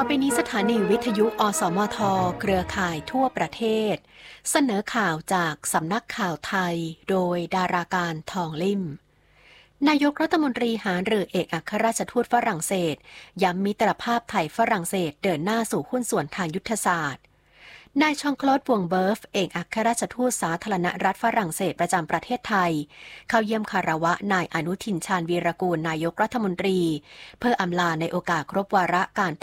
ไปนี้สถานีวิทยุอสมทเครือข่ายทั่วประเทศเสนอข่าวจากสำนักข่าวไทยโดยดาราการทองลิ่มนายกรัฐมนตรีหารือเอกอัครราชทูตฝรั่งเศสย้ำมิตรภาพไทยฝรั่งเศสเดินหน้าสู่หุ้นส่วนทางยุทธศาสตร์นายชองคลอด วงเบิร์ฟเอกอัครราชทูตสาธารณรัฐฝรั่งเศสประจำประเทศไทยเข้าเยี่ยมคารวะนายอนุทินชาญวีรกูลนายกรัฐมนตรีเพื่ออำลาในโอกาสครบวาระการป